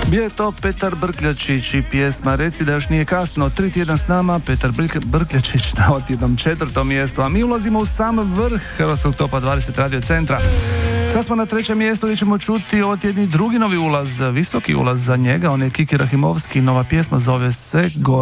Bio je to Petar Brkljačić i pjesma Reci da još nije kasno. 3 tjedna s nama, Petar Brkljačić na odjednom 4. mjestu, a mi ulazimo u sam vrh Hrvatskog topa 20 radio centra. Sad smo na 3. mjestu gdje ćemo čuti otjedni drugi novi ulaz, visoki ulaz za njega, on je Kiki Rahimovski, nova pjesma zove se